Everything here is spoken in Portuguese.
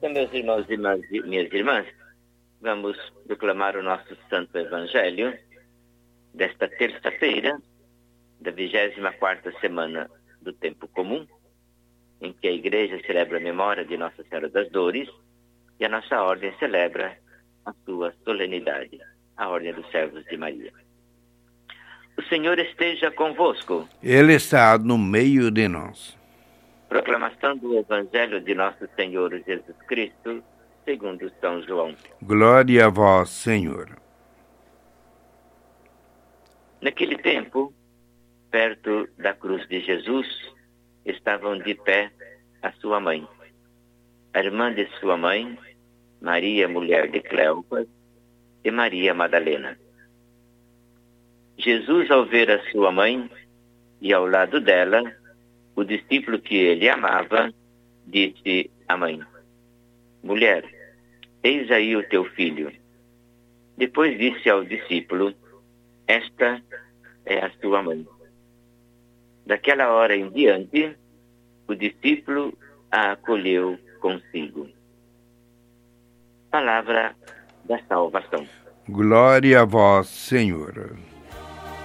Então, meus irmãos e minhas irmãs, vamos proclamar o nosso Santo Evangelho desta terça-feira, da 24ª semana do Tempo Comum, em que a Igreja celebra a memória de Nossa Senhora das Dores e a nossa Ordem celebra a sua solenidade, a Ordem dos Servos de Maria. O Senhor esteja convosco. Ele está no meio de nós. Proclamação do Evangelho de Nosso Senhor Jesus Cristo, segundo São João. Glória a vós, Senhor. Naquele tempo, perto da cruz de Jesus, estavam de pé a sua mãe, a irmã de sua mãe, Maria, mulher de Cleopas, e Maria Madalena. Jesus, ao ver a sua mãe e ao lado dela, o discípulo que ele amava, disse à mãe: Mulher, eis aí o teu filho. Depois disse ao discípulo: Esta é a tua mãe. Daquela hora em diante, o discípulo a acolheu consigo. Palavra da salvação. Glória a vós, Senhor.